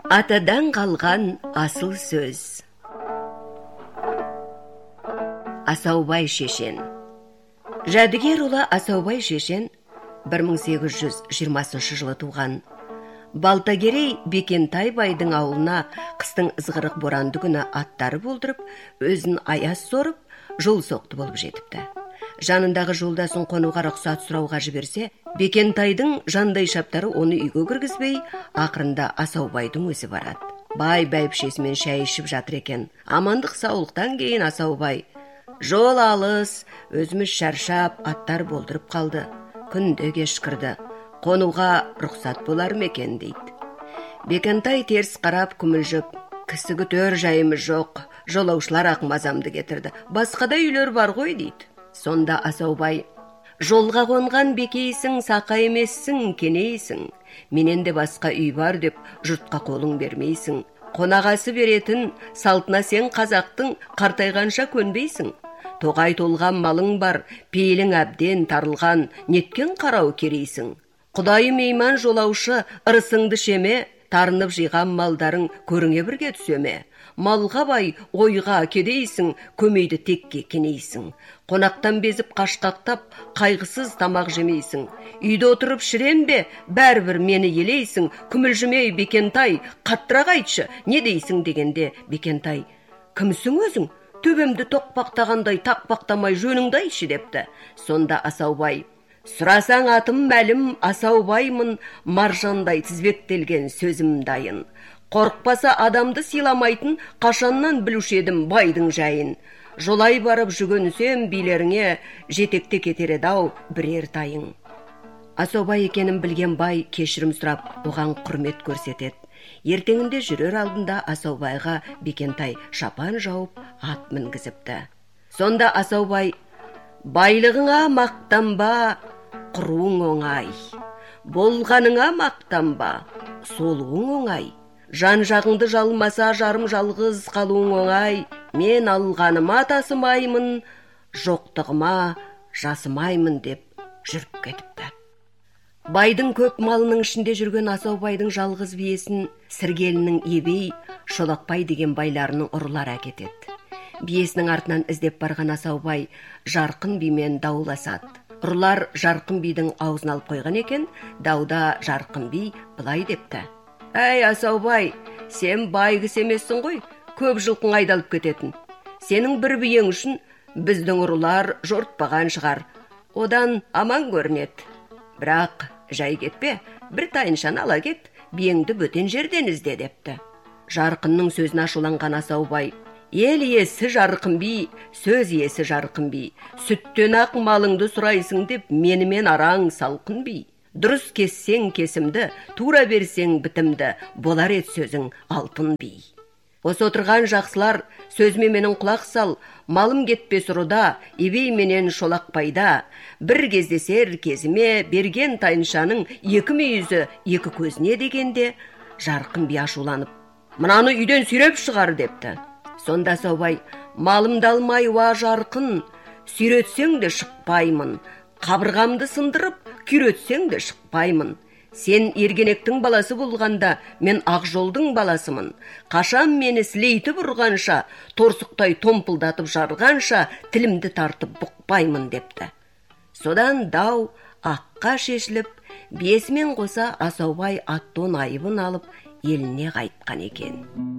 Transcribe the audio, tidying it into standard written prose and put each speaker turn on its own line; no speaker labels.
Атадан қалған асыл сөз. Асаубай шешен. Жәдігер ұлы Асаубай шешен 1820 жылы туған. Балтагерей Бекентай байдың ауылына қыстың ызғырық боранды күні аттары болдырып, өзін аяз сорып, жол соқты болып жетіпті. Жанындағы жолдасын қонуға рұқсат сұрауға жіберсе, Бекентайдың жандай шаптары оны үйге кіргізбей, ақырында Асаубайдың өзі барады. Бай бәйбішесімен шай ішіп жатыр екен. Амандық саулықтан кейін Асаубай: "Жол алыс, өзіміз шаршап, аттар болдырып қалды. Күнде кешкірді. Қонуға рұқсат болар ма екен?" дейді. Бекентай теріс қарап күмілжіп: "Кісі күтер жайымыз жоқ, жолаушылар ақмазамды кетірді. Басқада үйлер бар ғой" дейді. Сонда Асаубай: "Жолға қонған бекейсің, сақа емессің, кенейсің. Менен де басқа үй бар деп жұртқа қолың бермейсің. Қонағасы беретін салтына сен қазақтың, қартайғанша көнбейсің. Тоғай толған малың бар, пейілің әбден тарылған, неткен қарау керейсің. Құдайы мейман жолаушы, ырысыңды шеме, тарынып жиған малдарың көріңе бірге түсеме. Малға бай, ойға кедейсің, көмейді текке кенейсің. Қонақтан безіп қашқақтап, қайғысыз тамақ жемейсің. Үйде отырып шіренбе, бәрібір мені елейсің. Күмілжімей Бекентай, қаттырақ айтшы, не дейсің?" дегенде Бекентай: "Кімсің өзің? Төбемді тоқпақтағандай тақпақтамай жөніңді айтшы" депті. Сонда Асаубай: "Сұрасаң атым мәлім, Асаубаймын, маржандай тізбектелген сөзім дайын. Қорықпаса адамды сыйламайтын, қашаннан білуші едім байдың жайын. Жолай барып жүгінсем билеріңе, жетекте кетер еді-ау бірер тайың." Асаубай екенін білген бай кешірім сұрап, оған құрмет көрсетеді. Ертеңінде жүрер алдында Асаубайға Бекентай шапан жауып ат мінгізіпті. Сонда Асаубай: "Байлығыңа мақтанба, құруың оңай. Болғаныңа мақтанба, солуың оңай. Жан жағыңды жалмаса жарым жалғыз қалуың оңай. Мен алғаныма тасымаймын, жоқтығыма жасымаймын" деп жүріп кетіпті. Байдың көп малының ішінде жүрген Асаубайдың жалғыз биесін Сіргелінің Ебей, Шолақбай деген байларының ұрылары әкетеді. Биесінің артынан іздеп барған Асаубай Жарқын бимен дауласады. Ұрылар Жарқын бидің аузын алып қойған екен. Дауда Жарқын би былай депті: "Әй Асаубай, сен бай кісі емессің ғой, көп жылқың айдалып кететін. Сенің бір биең үшін біздің ұрылар жортпаған шығар. Одан аман көрінеді. Бірақ жай кетпе, бір тайыншаны ала кет, биеңді бөтен жерден ізде" депті. Жарқынның сөзін ашуланған Асаубай: "Ел иесі Жарқын би, сөз иесі Жарқын би. Сүттен ақ малыңды сұрайсың деп менімен араң салқын би. Дұрыс кессең кесімді, тура берсең бітімді, болар ет сөзің алтын би. Осы отырған жақсылар, сөзіме менің құлақ сал, малым кетпес ұрыда, Ебей менен Шолақбайда. Бір кездесер кезіме берген тайыншаның екі мүйізі екі көзіне" дегенде Жарқын би ашуланып: "Мынаны үйден сүйреп шығар" депті. Сонда Асаубай: "Малымды алмай уа Жарқын, сүйретсең де шықпаймын. Қабырғамды сындырып, күйретсең де шықпаймын. Сен Ергенектің баласы болғанда, мен Ақжолдың баласымын. Қашан мені сілейтіп ұрғанша, торсықтай томпылдатып жарғанша, тілімді тартып бұқпаймын" депті. Содан дау аққа шешіліп, биесімен қоса Асаубай аттон айыбын алып, еліне қайтқан екен.